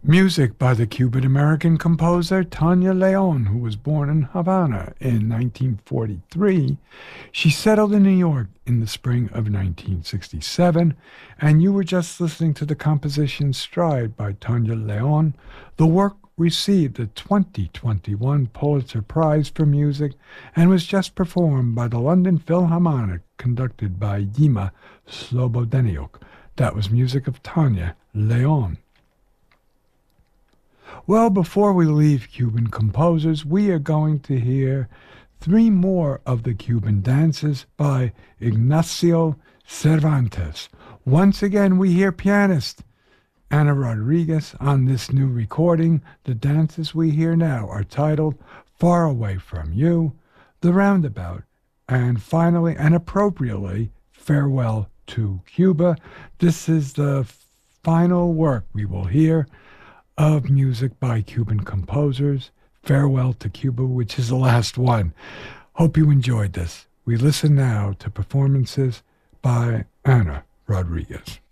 Music by the Cuban-American composer Tania León, who was born in Havana in 1943. She settled in New York in the spring of 1967, and you were just listening to the composition Stride by Tania León. The work received the 2021 Pulitzer Prize for Music and was just performed by the London Philharmonic, conducted by Dima Slobodeniuk. That was music of Tania León. Well, before we leave Cuban composers, we are going to hear three more of the Cuban dances by Ignacio Cervantes. Once again, we hear pianist Ana Rodriguez on this new recording. The dances we hear now are titled Far Away From You, The Roundabout, and finally, and appropriately, Farewell to Cuba. This is the final work we will hear of music by Cuban composers, Farewell to Cuba, which is the last one. Hope you enjoyed this. We listen now to performances by Ana Rodriguez.